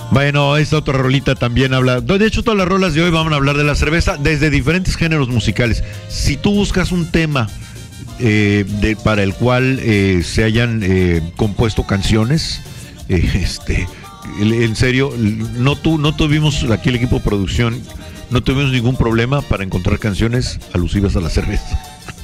Bueno, esta otra rolita también habla, de hecho todas las rolas de hoy van a hablar de la cerveza desde diferentes géneros musicales. Si tú buscas un tema para el cual se hayan compuesto canciones, en serio, no tuvimos aquí el equipo de producción, no tuvimos ningún problema para encontrar canciones alusivas a la cerveza.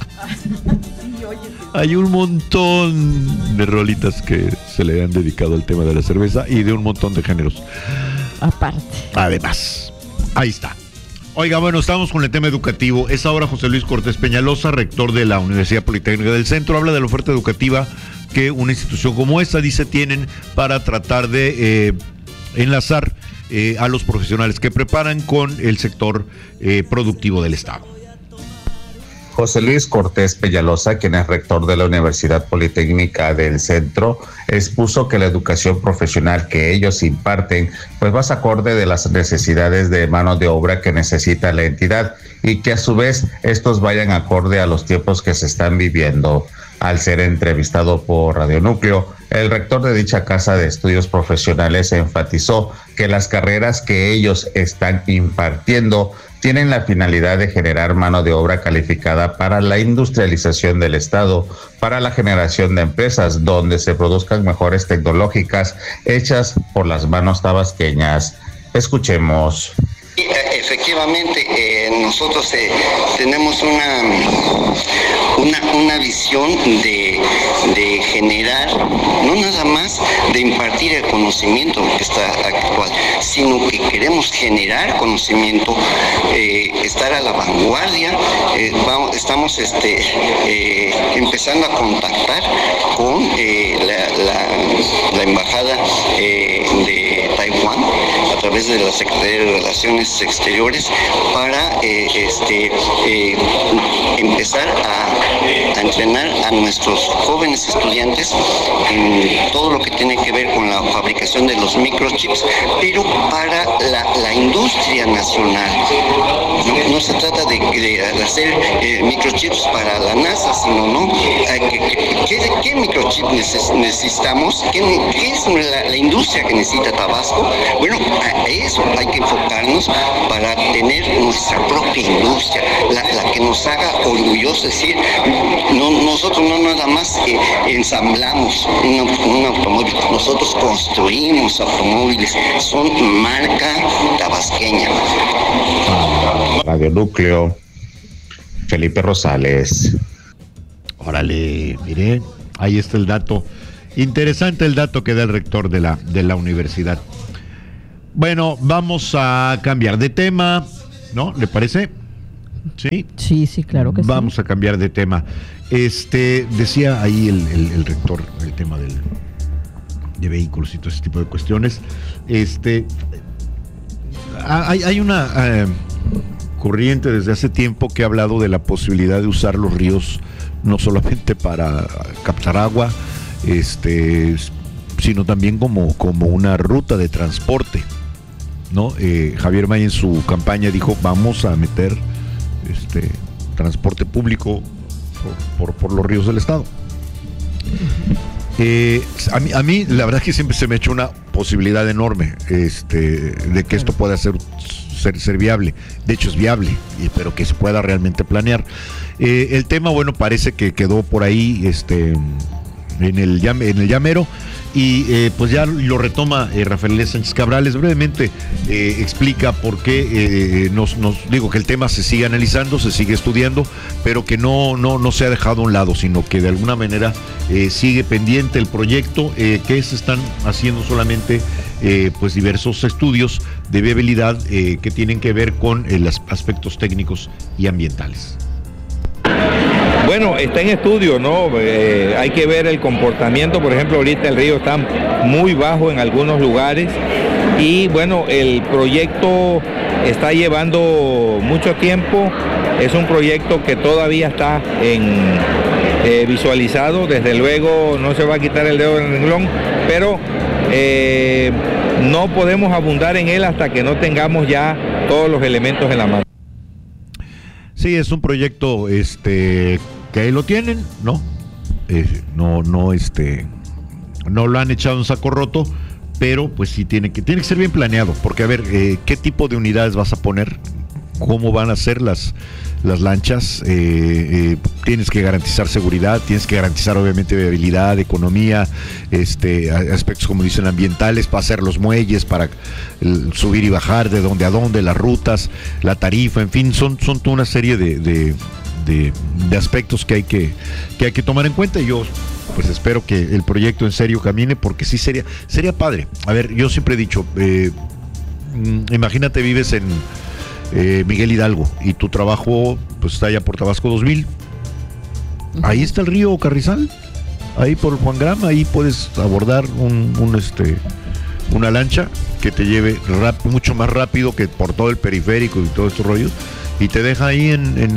Hay un montón de rolitas que se le han dedicado al tema de la cerveza y de un montón de géneros. Aparte. Además, ahí está. Oiga, bueno, estamos con el tema educativo. Es ahora José Luis Cortés Peñalosa, rector de la Universidad Politécnica del Centro. Habla de la oferta educativa que una institución como esta, dice, tienen para tratar de enlazar a los profesionales que preparan con el sector productivo del Estado. José Luis Cortés Peñalosa, quien es rector de la Universidad Politécnica del Centro, expuso que la educación profesional que ellos imparten pues va acorde de las necesidades de mano de obra que necesita la entidad y que a su vez estos vayan acorde a los tiempos que se están viviendo. Al ser entrevistado por Radio Núcleo, el rector de dicha casa de estudios profesionales enfatizó que las carreras que ellos están impartiendo tienen la finalidad de generar mano de obra calificada para la industrialización del Estado, para la generación de empresas donde se produzcan mejores tecnológicas hechas por las manos tabasqueñas. Escuchemos. Efectivamente, nosotros tenemos una visión de generar, no nada más de impartir el conocimiento que está actual, sino que queremos generar conocimiento, estar a la vanguardia. Estamos empezando a contactar con la embajada de Taiwán a través de la Secretaría de Relaciones Exteriores para empezar a entrenar a nuestros jóvenes estudiantes en todo lo que tiene que ver con la fabricación de los microchips, pero para la industria nacional. No se trata de hacer microchips para la NASA, sino ¿qué microchip necesitamos? ¿Qué es la industria que necesita Tabasco? Bueno, a eso hay que enfocarnos para tener nuestra propia industria, la que nos haga orgullosos, es decir, nosotros no nada más ensamblamos un automóvil, nosotros construimos automóviles, son marca tabasqueña. Radio Núcleo, Felipe Rosales. Órale, mire, ahí está el dato. Interesante el dato que da el rector de la universidad. Bueno, vamos a cambiar de tema, ¿no? ¿Le parece? ¿Sí? Sí, claro que sí. Vamos a cambiar de tema. Decía ahí el rector el tema de vehículos y todo ese tipo de cuestiones. Hay una corriente desde hace tiempo que ha hablado de la posibilidad de usar los ríos no solamente para captar agua, sino también como una ruta de transporte, ¿no? Javier May en su campaña dijo, vamos a meter transporte público por los ríos del Estado. A mí la verdad es que siempre se me ha hecho una posibilidad enorme de que esto pueda ser viable. De hecho es viable, pero que se pueda realmente planear. El tema, bueno, parece que quedó por ahí en el llamero y pues ya lo retoma Rafael Sánchez Cabrales. Brevemente explica por qué nos digo que el tema se sigue analizando, se sigue estudiando, pero que no se ha dejado a un lado, sino que de alguna manera sigue pendiente el proyecto, que se están haciendo solamente pues diversos estudios de viabilidad que tienen que ver con los aspectos técnicos y ambientales. Bueno, está en estudio, ¿no? Hay que ver el comportamiento. Por ejemplo, ahorita el río está muy bajo en algunos lugares y bueno, el proyecto está llevando mucho tiempo. Es un proyecto que todavía está visualizado. Desde luego no se va a quitar el dedo del renglón, pero no podemos abundar en él hasta que no tengamos ya todos los elementos en la mano. Sí, es un proyecto que ahí lo tienen, ¿no? No lo han echado en saco roto, pero pues sí tiene que ser bien planeado, porque a ver, ¿qué tipo de unidades vas a poner? ¿Cómo van a ser las lanchas? Tienes que garantizar seguridad, tienes que garantizar obviamente viabilidad, economía, aspectos como dicen ambientales, para hacer los muelles, para subir y bajar de dónde a dónde, las rutas, la tarifa, en fin, son toda una serie de aspectos que hay que tomar en cuenta. Y yo pues espero que el proyecto en serio camine, porque sí sería padre. A ver, yo siempre he dicho, imagínate, vives en Miguel Hidalgo y tu trabajo pues está allá por Tabasco 2000. Ahí está el río Carrizal, ahí por Juan Grama, ahí puedes abordar una lancha que te lleve mucho más rápido que por todo el periférico y todos estos rollos, y te deja ahí en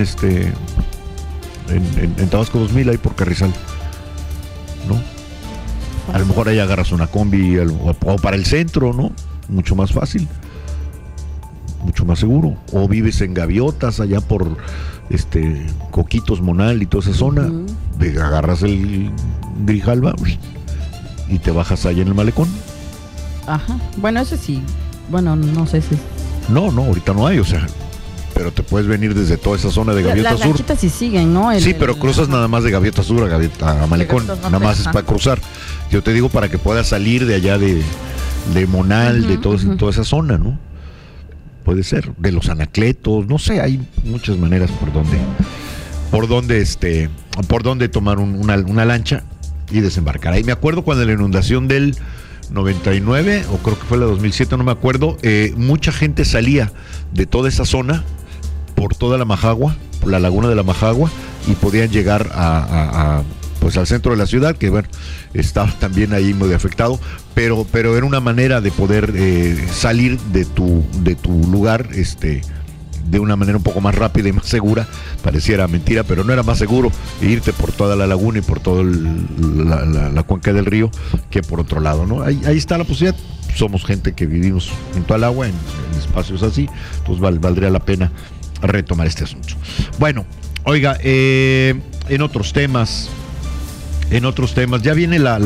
Tabasco 2000, ahí por Carrizal, ¿no? A lo mejor ahí agarras una combi o para el centro, ¿no? Mucho más fácil, mucho más seguro. O vives en Gaviotas, allá por Coquitos, Monal y toda esa zona, agarras el Grijalva y te bajas allá en el malecón. Ajá, bueno, ese sí, bueno, no sé si... No, ahorita no hay, o sea, pero te puedes venir desde toda esa zona de Gaviota Sur. Las lanchitas sí siguen, ¿no? Pero cruzas nada más de Gaviota Sur a Malecón, nada más es para cruzar. Yo te digo para que puedas salir de allá de Monal, de toda esa zona, ¿no? Puede ser, de los Anacletos, no sé, hay muchas maneras por donde tomar una lancha y desembarcar. Ahí me acuerdo cuando la inundación del 99, o creo que fue la 2007, no me acuerdo, mucha gente salía de toda esa zona por toda la Majagua, por la laguna de la Majagua, y podían llegar pues al centro de la ciudad, que bueno, estaba también ahí muy afectado, pero era una manera de poder salir de tu lugar de una manera un poco más rápida y más segura. Pareciera mentira, pero no era más seguro irte por toda la laguna y por toda la cuenca del río que por otro lado, ¿no? Ahí está la posibilidad. Somos gente que vivimos junto al agua, en espacios así, entonces valdría la pena retomar este asunto. Bueno, oiga, en otros temas, ya viene la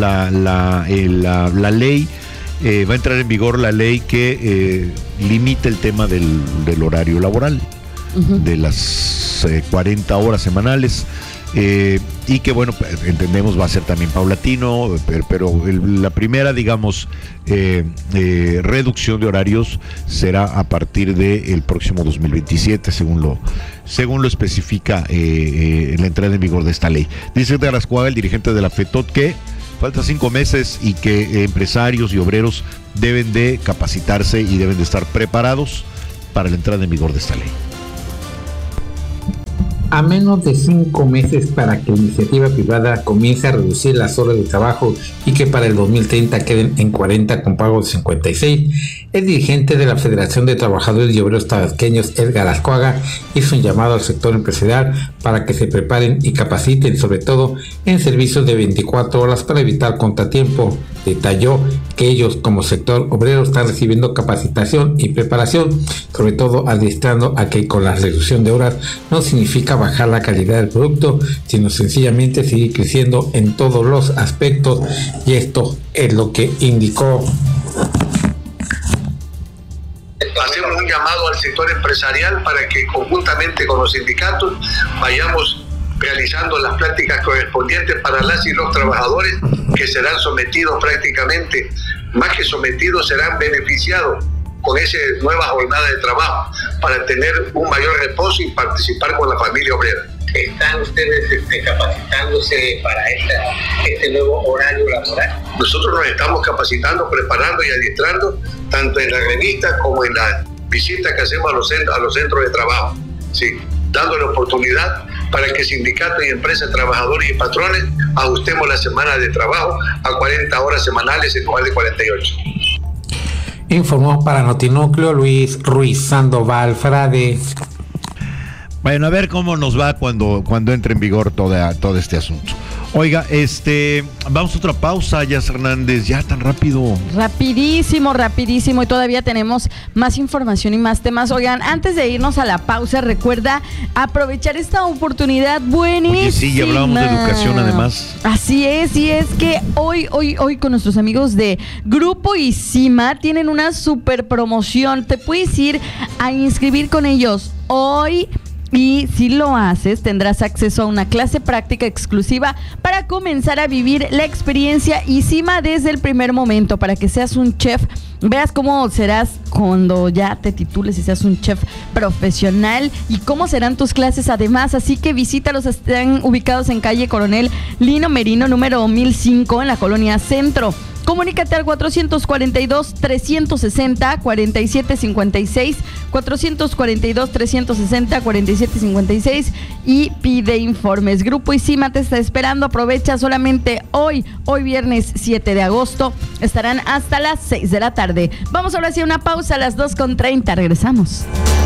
ley, va a entrar en vigor la ley que limita el tema del horario laboral, de las 40 horas semanales, y que bueno, entendemos va a ser también paulatino, pero la primera, digamos, reducción de horarios será a partir del próximo 2027, según lo especifica la entrada en vigor de esta ley. Dice Edgar Ascuaga, el dirigente de la FETOT, que faltan 5 meses y que empresarios y obreros deben de capacitarse y deben de estar preparados para la entrada en vigor de esta ley. A menos de 5 meses para que la iniciativa privada comience a reducir las horas de trabajo y que para el 2030 queden en 40 con pago de 56, el dirigente de la Federación de Trabajadores y Obreros Tabasqueños, Edgar Ascuaga, hizo un llamado al sector empresarial para que se preparen y capaciten, sobre todo en servicios de 24 horas para evitar contratiempo. Detalló que ellos como sector obrero están recibiendo capacitación y preparación, sobre todo adiestrando a que con la reducción de horas no significa bajar la calidad del producto, sino sencillamente seguir creciendo en todos los aspectos, y esto es lo que indicó. Hacemos un llamado al sector empresarial para que conjuntamente con los sindicatos vayamos realizando las prácticas correspondientes para las y los trabajadores, que serán sometidos prácticamente, más que sometidos, serán beneficiados con esa nueva jornada de trabajo para tener un mayor reposo y participar con la familia obrera. ¿Están ustedes capacitándose para este nuevo horario laboral? Nosotros nos estamos capacitando, preparando y adiestrando, tanto en la revista como en la visita que hacemos a los centros de trabajo, ¿sí? Dándole oportunidad para que sindicatos y empresas, trabajadores y patrones ajustemos la semana de trabajo a 40 horas semanales en lugar de 48. Informó para Notinúcleo Luis Ruiz Sandoval Frade. Bueno, a ver cómo nos va cuando entre en vigor todo este asunto. Oiga, vamos a otra pausa, Yas Hernández, ya tan rápido. Rapidísimo, y todavía tenemos más información y más temas. Oigan, antes de irnos a la pausa, recuerda aprovechar esta oportunidad buenísima. Oye, sí, ya hablábamos de educación además. Así es, y es que hoy con nuestros amigos de Grupo ICIMA tienen una super promoción. Te puedes ir a inscribir con ellos hoy. Y si lo haces, tendrás acceso a una clase práctica exclusiva para comenzar a vivir la experiencia ICIMA desde el primer momento, para que seas un chef, veas cómo serás cuando ya te titules y seas un chef profesional y cómo serán tus clases además. Así que visítalos, están ubicados en calle Coronel Lino Merino, número 1005, en la colonia Centro. Comunícate al 442-360-4756, 442-360-4756 y pide informes. Grupo ICIMA te está esperando. Aprovecha solamente hoy viernes 7 de agosto. Estarán hasta las 6 de la tarde. Vamos ahora sí a una pausa a las 2:30. Regresamos.